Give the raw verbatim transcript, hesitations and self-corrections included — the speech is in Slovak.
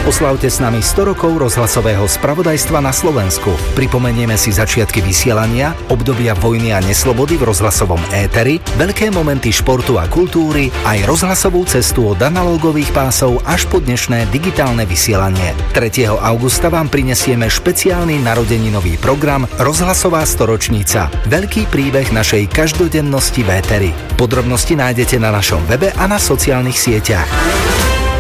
Oslavte s nami sto rokov rozhlasového spravodajstva na Slovensku. Pripomenieme si začiatky vysielania, obdobia vojny a neslobody v rozhlasovom éteri, veľké momenty športu a kultúry, aj rozhlasovú cestu od analogových pásov až po dnešné digitálne vysielanie. tretieho augusta vám prinesieme špeciálny narodeninový program Rozhlasová storočnica. Veľký príbeh našej každodennosti v éteri. Podrobnosti nájdete na našom webe a na sociálnych sieťach.